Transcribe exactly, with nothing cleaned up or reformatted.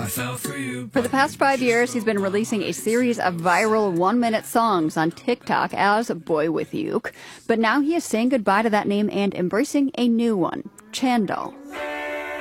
fell for you. For the past five years, he's been releasing a series of viral one-minute songs on TikTok as Boy With Uke. But now he is saying goodbye to that name and embracing a new one, Chandal.